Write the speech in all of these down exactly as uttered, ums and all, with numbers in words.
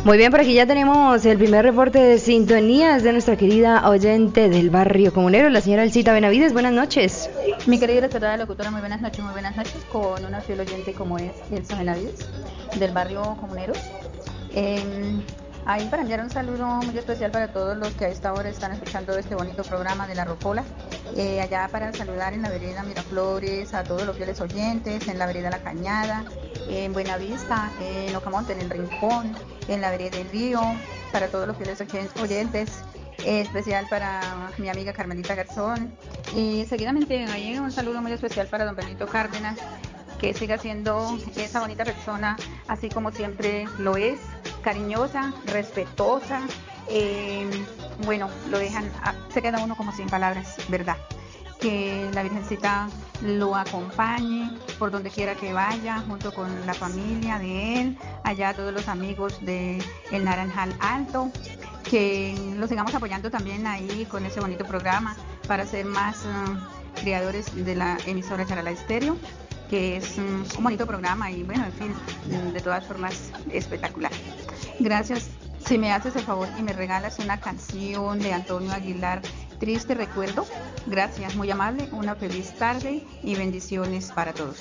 Muy bien, por aquí ya tenemos el primer reporte de sintonías de nuestra querida oyente del barrio comunero, la señora Elcita Benavides. Buenas noches. Mi querida y respetada locutora, muy buenas noches, muy buenas noches, con una fiel oyente como es Elsa Benavides, del barrio Comuneros. Eh, ahí para enviar un saludo muy especial para todos los que a esta hora están escuchando este bonito programa de La Rocola. Eh, allá para saludar en la vereda Miraflores a todos los fieles oyentes, en la vereda La Cañada, en Buenavista, en Ocamonte, en el Rincón, en la vereda del Río, para todos los fieles oyentes, eh, especial para mi amiga Carmelita Garzón, y seguidamente ahí un saludo muy especial para don Benito Cárdenas, que siga siendo esa bonita persona, así como siempre lo es, cariñosa, respetuosa, eh, bueno, lo dejan, se queda uno como sin palabras, ¿verdad? Que la Virgencita lo acompañe por donde quiera que vaya, junto con la familia de él, allá todos los amigos de El Naranjal Alto, que lo sigamos apoyando también ahí con ese bonito programa para ser más uh, creadores de la emisora Charalá Estéreo, que es um, un bonito programa y bueno, en fin, de todas formas espectacular. Gracias. Si me haces el favor y me regalas una canción de Antonio Aguilar, Triste Recuerdo, gracias, muy amable, una feliz tarde y bendiciones para todos.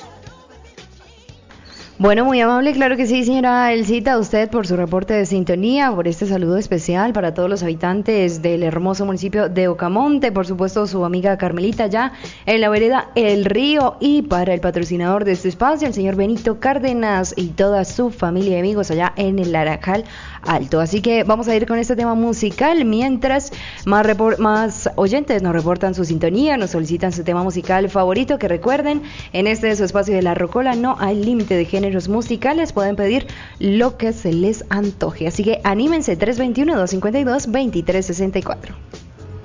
Bueno, muy amable, claro que sí, señora Elcita, a usted por su reporte de sintonía, por este saludo especial para todos los habitantes del hermoso municipio de Ocamonte, por supuesto su amiga Carmelita ya en la vereda El Río, y para el patrocinador de este espacio, el señor Benito Cárdenas y toda su familia y amigos allá en el Naranjal Alto. Así que vamos a ir con este tema musical, mientras más, report- más oyentes nos reportan su sintonía, nos solicitan su tema musical favorito, que recuerden, en este de su espacio de La Rocola no hay límite de géneros musicales, pueden pedir lo que se les antoje, así que anímense. Tres dos uno, dos cinco dos, dos tres seis cuatro.